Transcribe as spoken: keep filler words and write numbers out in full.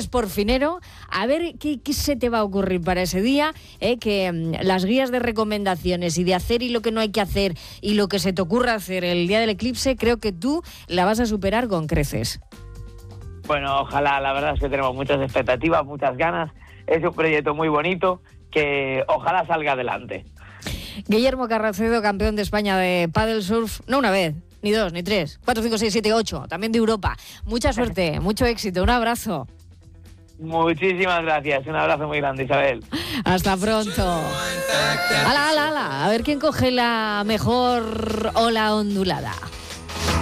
sportfinero, a ver qué, qué se te va a ocurrir para ese día, eh, que um, las guías de recomendaciones y de hacer y lo que no hay que hacer y lo que se te ocurra hacer el día del eclipse, creo que tú la vas a superar con creces. Bueno, ojalá, la verdad es que tenemos muchas expectativas, muchas ganas. Es un proyecto muy bonito que ojalá salga adelante. Guillermo Carracedo, campeón de España de paddle surf, no una vez, ni dos, ni tres, cuatro, cinco, seis, siete, ocho, también de Europa. Mucha suerte, mucho éxito, un abrazo. Muchísimas gracias, un abrazo muy grande, Isabel. Hasta pronto. Ala, ala, ala, a ver quién coge la mejor ola ondulada.